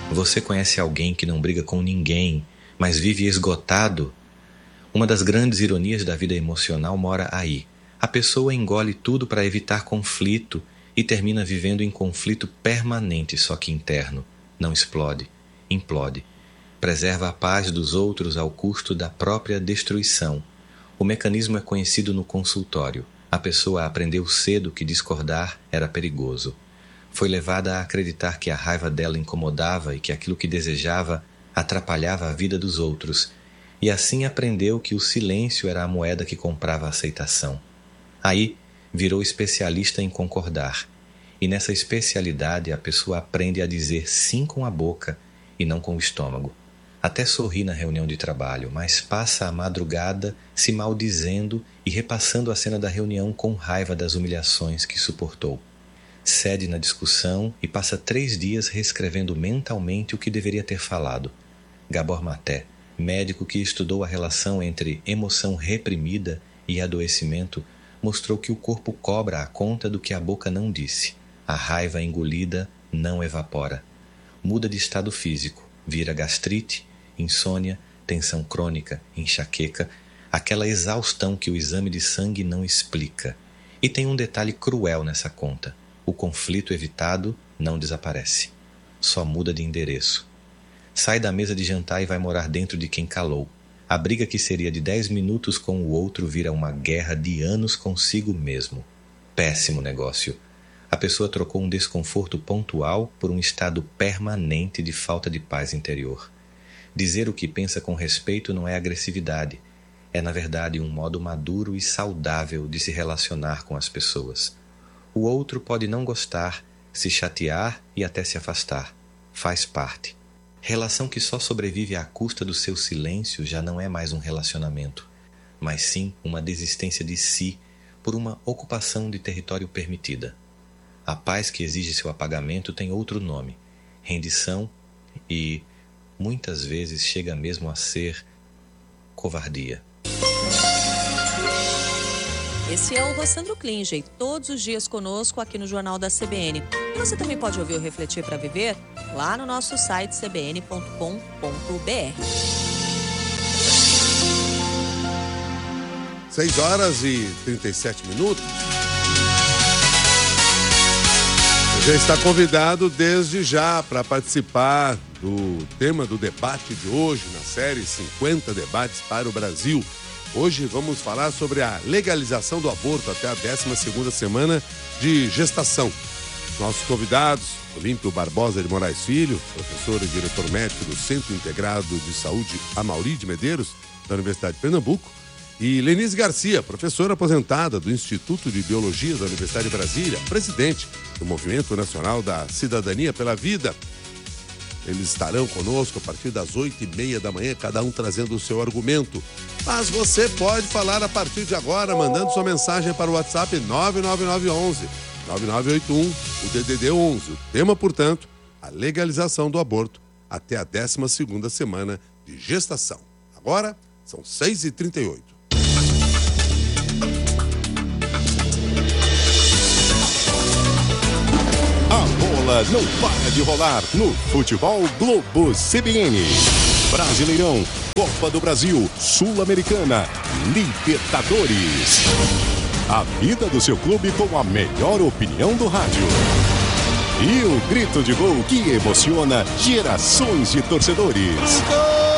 Você conhece alguém que não briga com ninguém, mas vive esgotado? Uma das grandes ironias da vida emocional mora aí. A pessoa engole tudo para evitar conflito e termina vivendo em conflito permanente, só que interno. Não explode, implode. Preserva a paz dos outros ao custo da própria destruição. O mecanismo é conhecido no consultório. A pessoa aprendeu cedo que discordar era perigoso. Foi levada a acreditar que a raiva dela incomodava e que aquilo que desejava atrapalhava a vida dos outros, e assim aprendeu que o silêncio era a moeda que comprava a aceitação. Aí virou especialista em concordar, e nessa especialidade a pessoa aprende a dizer sim com a boca e não com o estômago. Até sorri na reunião de trabalho, mas passa a madrugada se maldizendo e repassando a cena da reunião com raiva das humilhações que suportou. Cede na discussão e passa 3 dias reescrevendo mentalmente o que deveria ter falado. Gabor Maté, médico que estudou a relação entre emoção reprimida e adoecimento, mostrou que o corpo cobra a conta do que a boca não disse. A raiva engolida não evapora. Muda de estado físico, vira gastrite, insônia, tensão crônica, enxaqueca, aquela exaustão que o exame de sangue não explica. E tem um detalhe cruel nessa conta. O conflito evitado não desaparece. Só muda de endereço. Sai da mesa de jantar e vai morar dentro de quem calou. A briga que seria de 10 minutos com o outro vira uma guerra de anos consigo mesmo. Péssimo negócio. A pessoa trocou um desconforto pontual por um estado permanente de falta de paz interior. Dizer o que pensa com respeito não é agressividade. É, na verdade, um modo maduro e saudável de se relacionar com as pessoas. O outro pode não gostar, se chatear e até se afastar. Faz parte. Relação que só sobrevive à custa do seu silêncio já não é mais um relacionamento, mas sim uma desistência de si por uma ocupação de território permitida. A paz que exige seu apagamento tem outro nome, rendição, e muitas vezes chega mesmo a ser covardia. Esse é o Rossandro Klinger, todos os dias conosco aqui no Jornal da CBN. E você também pode ouvir o Refletir para Viver lá no nosso site cbn.com.br. 6h37. Já está convidado desde já para participar do tema do debate de hoje na série 50 Debates para o Brasil. Hoje vamos falar sobre a legalização do aborto até a 12ª semana de gestação. Nossos convidados, Olímpio Barbosa de Moraes Filho, professor e diretor médico do Centro Integrado de Saúde Amauri de Medeiros, da Universidade de Pernambuco, e Lenise Garcia, professora aposentada do Instituto de Biologia da Universidade de Brasília, presidente do Movimento Nacional da Cidadania pela Vida. Eles estarão conosco a partir das 8h30 da manhã, cada um trazendo o seu argumento. Mas você pode falar a partir de agora, mandando sua mensagem para o WhatsApp 99911-9981, o DDD 11. O tema, portanto, a legalização do aborto até a 12ª semana de gestação. Agora, são 6h38. A bola não para de rolar no Futebol Globo CBN. Brasileirão, Copa do Brasil, Sul-Americana, Libertadores. A vida do seu clube com a melhor opinião do rádio. E o grito de gol que emociona gerações de torcedores.